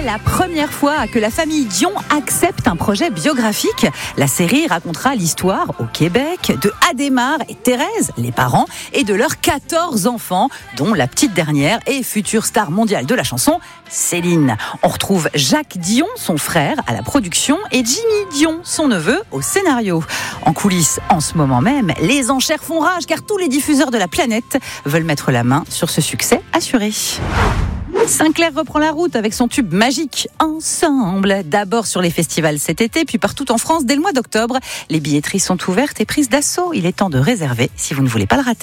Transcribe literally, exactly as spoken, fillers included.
la première fois que la famille Dion accepte un projet biographique. La série racontera l'histoire au Québec de Adhémar et Thérèse, les parents, et de leurs quatorze enfants, dont la petite dernière et future star mondiale de la chanson, Céline. On retrouve Jacques Dion, son frère, à la production, et Jimmy Dion, son neveu, au scénario. En coulisses, en ce moment même, les enchères font rage car tous les diffuseurs de la planète veulent mettre la main sur ce succès assuré. Sinclair reprend la route avec son tube magique Ensemble. D'abord sur les festivals cet été, puis partout en France dès le mois d'octobre. Les billetteries sont ouvertes et prises d'assaut. Il est temps de réserver si vous ne voulez pas le rater.